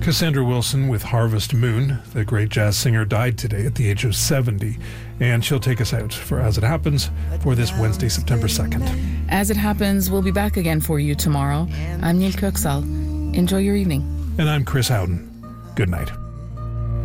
Cassandra Wilson with Harvest Moon. The great jazz singer died today at the age of 70, and she'll take us out for As It Happens for this Wednesday, September 2nd. As It Happens, we'll be back again for you tomorrow. I'm Neil Kirksall. Enjoy your evening. And I'm Chris Howden. Good night.